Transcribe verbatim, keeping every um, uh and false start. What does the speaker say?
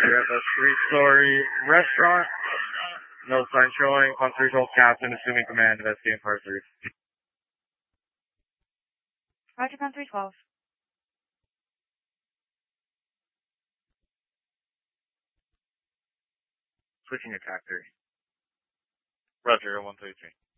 We have a three-story restaurant. No sign showing. On three hold captain, assuming command of S K Empire three. Roger, on three twelve. Switching attack three. Roger, one thirty-three.